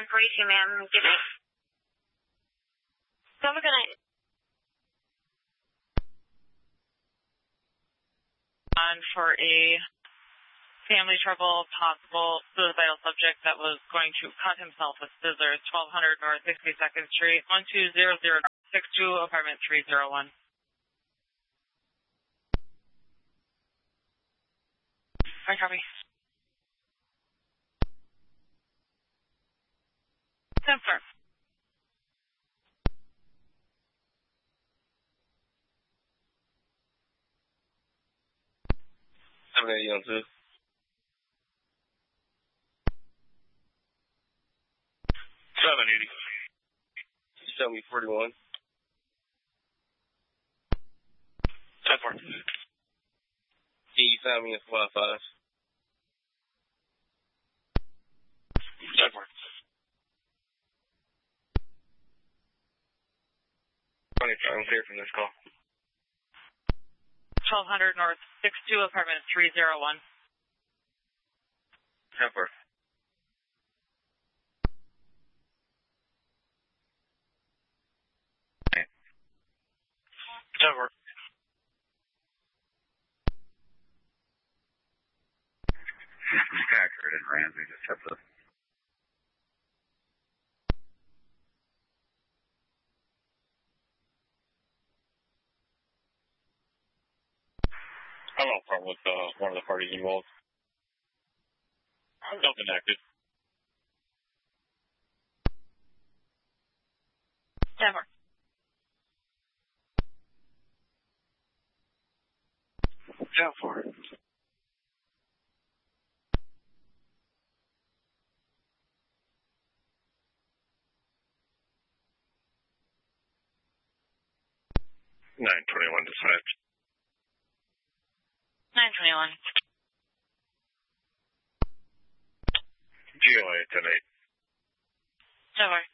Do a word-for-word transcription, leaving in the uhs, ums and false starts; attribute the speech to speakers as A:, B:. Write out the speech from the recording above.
A: one forty-two, ma'am. Good night. Have a good night.
B: On for a family trouble, possible suicidal subject that was going to cut himself with scissors, twelve hundred North sixty-second Street, one two zero zero six two, apartment three oh one. Hi, copy. ten four.
C: seven eighty on two. seven eighty. Show me forty-one. ten four. Can you find me in five five? ten four. twenty-five, I'm clear from this call.
B: twelve hundred North six two, apartment three oh one.
C: ten four. ten four.
D: Accurate in Ramsey, just have to...
C: I have no problem with uh, one of the parties involved. Nothing active.
B: ten four.
C: ten four. nine twenty-one dispatch.
B: nine twenty-one.
C: G O A ten eight.
B: ten four.